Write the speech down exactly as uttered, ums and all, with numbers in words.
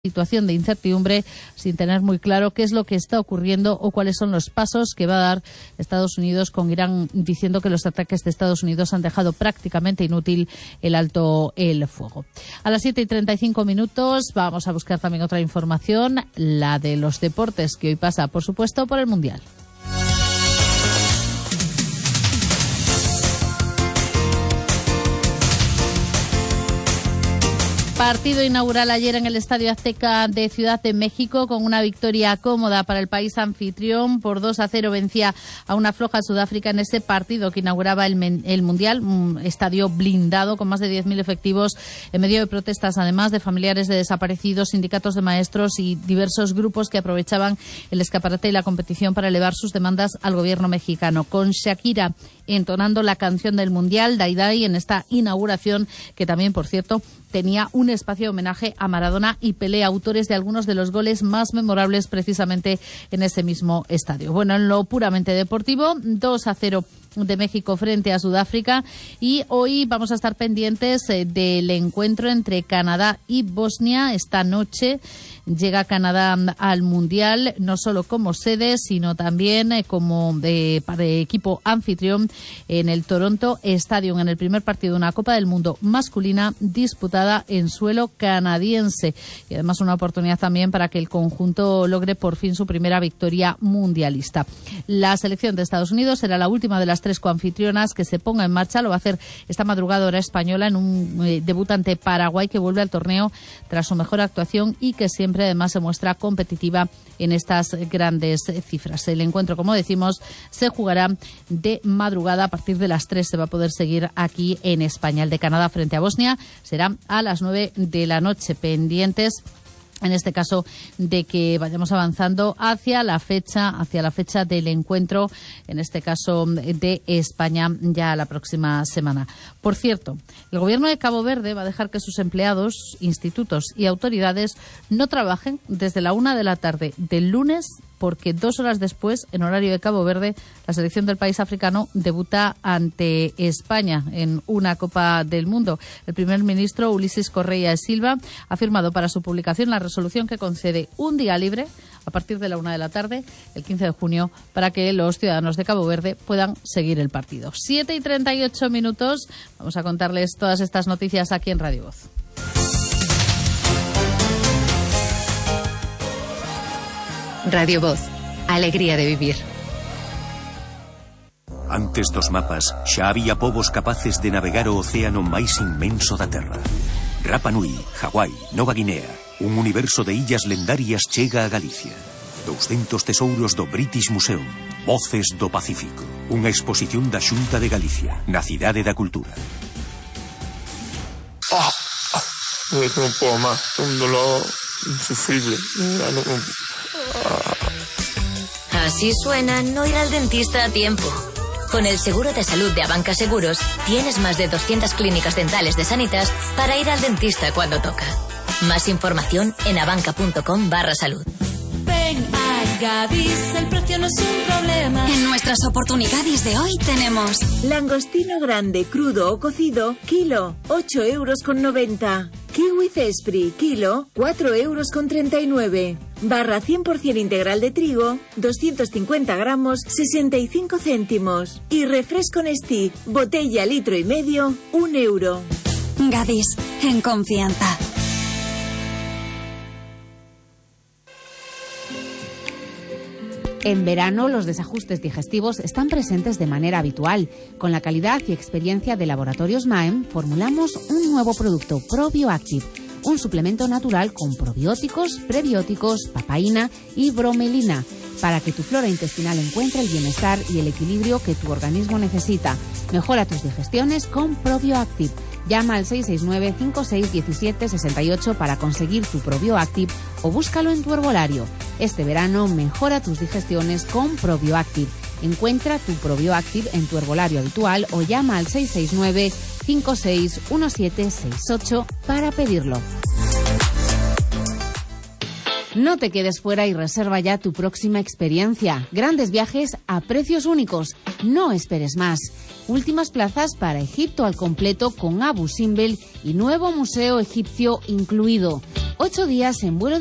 situación de incertidumbre sin tener muy claro qué es lo que está ocurriendo o cuáles son los pasos que va a dar Estados Unidos, con Irán diciendo que los ataques de Estados Unidos han dejado prácticamente inútil el alto el fuego. A las siete y treinta y cinco minutos vamos a buscar también otra información, la de los deportes, que hoy pasa, por supuesto, por el Mundial. Partido inaugural ayer en el Estadio Azteca de Ciudad de México, con una victoria cómoda para el país anfitrión. Por dos a cero vencía a una floja Sudáfrica en ese partido que inauguraba el, el Mundial. Un estadio blindado con más de diez mil efectivos en medio de protestas, además de familiares de desaparecidos, sindicatos de maestros y diversos grupos que aprovechaban el escaparate y la competición para elevar sus demandas al gobierno mexicano. Con Shakira entonando la canción del Mundial, Dai Dai, en esta inauguración, que también, por cierto, tenía un espacio de homenaje a Maradona y Pelé, autores de algunos de los goles más memorables precisamente en ese mismo estadio. Bueno, en lo puramente deportivo, dos a cero de México frente a Sudáfrica, y hoy vamos a estar pendientes eh, del encuentro entre Canadá y Bosnia. Esta noche llega Canadá al Mundial, no solo como sede, sino también eh, como de, de equipo anfitrión en el Toronto Stadium, en el primer partido de una Copa del Mundo masculina disputada en suelo canadiense, y además una oportunidad también para que el conjunto logre por fin su primera victoria mundialista. La selección de Estados Unidos será la última de las tres coanfitrionas que se ponga en marcha. Lo va a hacer esta madrugada hora española en un eh, debut ante Paraguay, que vuelve al torneo tras su mejor actuación y que siempre además se muestra competitiva en estas grandes cifras. El encuentro, como decimos, se jugará de madrugada. A partir de las tres se va a poder seguir aquí en España. El de Canadá frente a Bosnia será a las nueve de la noche. Pendientes, en este caso, de que vayamos avanzando hacia la fecha, hacia la fecha del encuentro, en este caso de España, ya la próxima semana. Por cierto, el gobierno de Cabo Verde va a dejar que sus empleados, institutos y autoridades no trabajen desde la una de la tarde del lunes, porque dos horas después, en horario de Cabo Verde, la selección del país africano debuta ante España en una Copa del Mundo. El primer ministro Ulises Correia Silva ha firmado para su publicación la resolución que concede un día libre a partir de la una de la tarde, el quince de junio, para que los ciudadanos de Cabo Verde puedan seguir el partido. siete y treinta y ocho minutos. Vamos a contarles todas estas noticias aquí en Radio Voz. Radio Voz, alegría de vivir. Antes dos mapas, xa había povos capaces de navegar o océano máis inmenso da Terra. Rapa Nui, Hawái, Nova Guinea, un universo de illas lendarias chega a Galicia. doscientos tesouros do British Museum, Voces do Pacífico, unha exposición da Xunta de Galicia, na Cidade da Cultura. Ah, ah, no puedo más, un dolor insufrible. No, no. Así suena no ir al dentista a tiempo. Con el seguro de salud de Abanca Seguros tienes más de doscientas clínicas dentales de Sanitas para ir al dentista cuando toca. Más información en abanca.com barra salud. Ven a Gadis, el precio no es un problema. En nuestras oportunidades de hoy tenemos langostino grande, crudo o cocido, kilo, ocho euros con noventa. Kiwi Cespri, kilo, cuatro euros con treinta y nueve. Barra cien por ciento integral de trigo, doscientos cincuenta gramos, sesenta y cinco céntimos. Y refresco Nestí, botella litro y medio, un euro. Gadis, en confianza. En verano, los desajustes digestivos están presentes de manera habitual. Con la calidad y experiencia de Laboratorios Maem, formulamos un nuevo producto, ProbioActive, un suplemento natural con probióticos, prebióticos, papaína y bromelina, para que tu flora intestinal encuentre el bienestar y el equilibrio que tu organismo necesita. Mejora tus digestiones con ProbioActive. Llama al seis seis nueve, cinco seis uno siete, seis ocho para conseguir tu ProbioActive o búscalo en tu herbolario. Este verano mejora tus digestiones con ProbioActive. Encuentra tu ProbioActive en tu herbolario habitual o llama al seis seis nueve, cinco seis uno siete, seis ocho para pedirlo. No te quedes fuera y reserva ya tu próxima experiencia. Grandes viajes a precios únicos. No esperes más. Últimas plazas para Egipto al completo con Abu Simbel y nuevo museo egipcio incluido. Ocho días en vuelo